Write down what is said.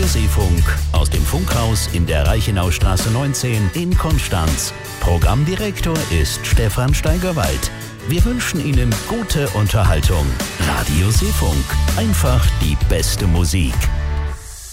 Seefunk aus dem Funkhaus in der Reichenaustraße 19 in Konstanz. Programmdirektor ist Stefan Steigerwald. Wir wünschen Ihnen gute Unterhaltung. Radio Seefunk, einfach die beste Musik.